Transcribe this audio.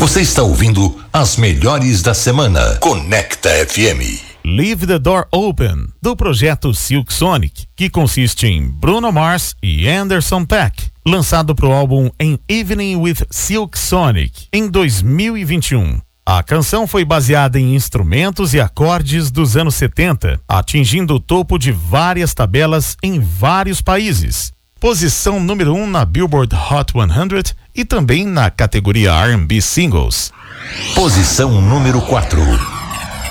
Você está ouvindo as melhores da semana. Conecta FM. Leave the Door Open, do projeto Silk Sonic, que consiste em Bruno Mars e Anderson .Paak, lançado para o álbum An Evening with Silk Sonic, em 2021. A canção foi baseada em instrumentos e acordes dos anos 70, atingindo o topo de várias tabelas em vários países. Posição número 1 na Billboard Hot 100 e também na categoria R&B Singles. Posição número 4.